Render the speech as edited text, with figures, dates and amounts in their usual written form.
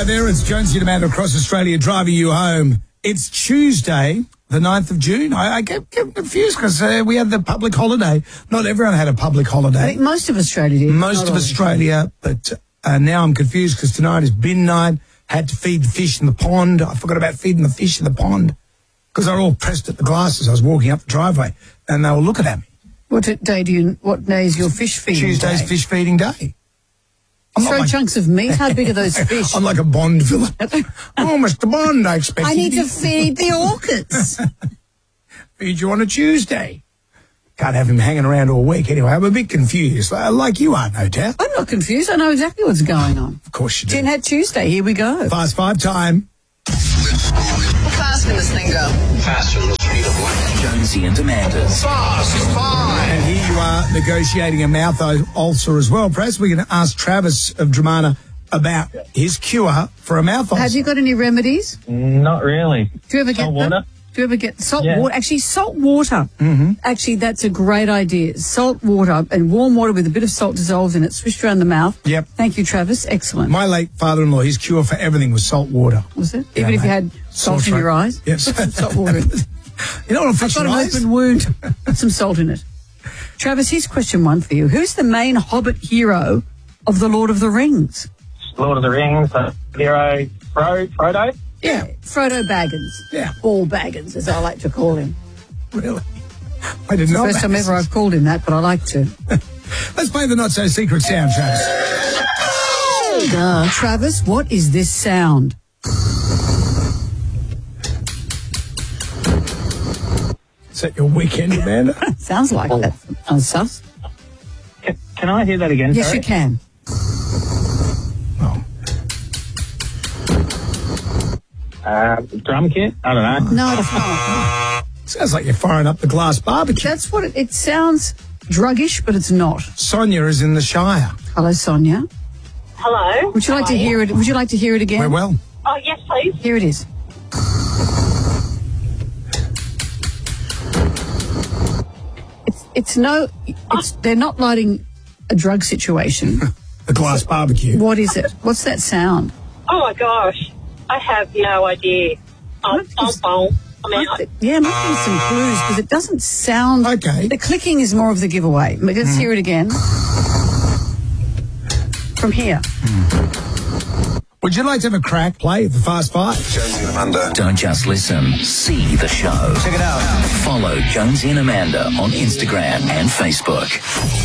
Hi there, it's Jonesy and Amanda across Australia driving you home. It's Tuesday, the 9th of June. I get confused because we had the public holiday. Not everyone had a public holiday. I think most of Australia did. Most of Australia, but now I'm confused because tonight is bin night. Had to feed the fish in the pond. I forgot about feeding the fish in the pond because they were all pressed at the glasses. I was walking up the driveway and they were looking at me. What day is your fish feeding Tuesday's day? fish feeding day. Throw chunks of meat. How big are those fish? I'm like a Bond villain. Oh, Mr. Bond, I expect I need to feed the orcas. Feed you on a Tuesday. Can't have him hanging around all week anyway. I'm a bit confused, like you are, no doubt. I'm not confused. I know exactly what's going on. Of course you do. Tin Hat Tuesday. Here we go. Fast five time. How fast can this thing go? Faster than the speed of light. Jonesy and Amanda's Fast five. And here you are negotiating a mouth ulcer as well. Perhaps we can ask Travis of Dramana about his cure for a mouth ulcer. Have you got any remedies? Not really. Do you ever get Salt water? them? Do you ever get salt Yeah. water? Actually, salt water. Mm-hmm. Actually, that's a great idea. Salt water and warm water with a bit of salt dissolved in it, swished around the mouth. Yep. Thank you, Travis. Excellent. My late father-in-law, his cure for everything was salt water. Was it? Yeah, Even if mate. you had salt in your eyes? Yes. Put some salt water in. You don't want to I've fix got your an eyes? open wound. Put some salt in it. Travis, here's question one for you. Who's the main Hobbit hero of The Lord of the Rings? Lord of the Rings, hero, Frodo. Yeah. Frodo Baggins. Yeah. Ball Baggins, as I like to call him. Really? I didn't know First that. time ever I've called him that, but I like to. Let's play the not-so-secret sound, Travis. Travis, what is this sound? Is that your weekend, Amanda? Sounds like that. Sus. Can I hear that again? Yes, sorry? you can. Oh. Drum kit? I don't know. No, it's not. Sounds like you're firing up the glass barbecue. That's what it sounds druggish, but it's not. Sonia is in the Shire. Hello, Sonia. Hello. Would you like to hear it? Would you like to hear it again? We're well. Oh, yes, please. Here it is. They're not lighting a drug situation. The glass barbecue. What is it? What's that sound? Oh, my gosh. I have no idea. Yeah, I'm looking some clues because it doesn't sound... Okay. The clicking is more of the giveaway. Let's hear it again. From here. Would you like to have a crack? Play the Fast Five. Jonesy and Amanda. Don't just listen, see the show. Check it out. Follow Jonesy and Amanda on Instagram and Facebook.